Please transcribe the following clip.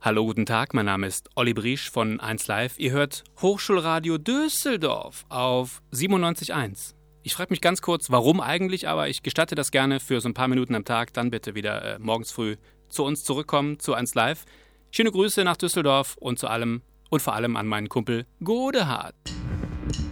Hallo, guten Tag, mein Name ist Olli Briesch von 1Live. Ihr hört Hochschulradio Düsseldorf auf 97.1. Ich frage mich ganz kurz, warum eigentlich, aber ich gestatte das gerne für so ein paar Minuten am Tag. Dann bitte wieder morgens früh zu uns zurückkommen, zu 1Live. Schöne Grüße nach Düsseldorf und vor allem an meinen Kumpel Godehard.